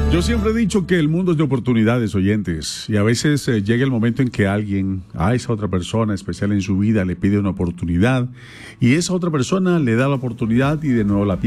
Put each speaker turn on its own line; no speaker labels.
Yo siempre he dicho que el mundo es de oportunidades, oyentes, y a veces llega el momento en que alguien, a esa otra persona especial en su vida, le pide una oportunidad y esa otra persona le da la oportunidad y de nuevo la pierde.